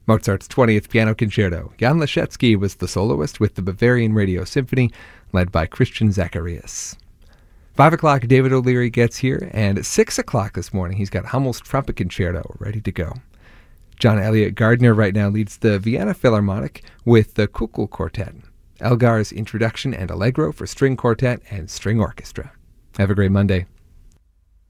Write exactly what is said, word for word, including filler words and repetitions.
Mozart's twentieth Piano Concerto. Jan Leschetski was the soloist with the Bavarian Radio Symphony, led by Christian Zacharias. Five o'clock, David O'Leary gets here, and at six o'clock this morning, he's got Hummel's Trumpet Concerto ready to go. John Elliott Gardner right now leads the Vienna Philharmonic with the Kukl Quartet. Elgar's Introduction and Allegro for string quartet and string orchestra. Have a great Monday.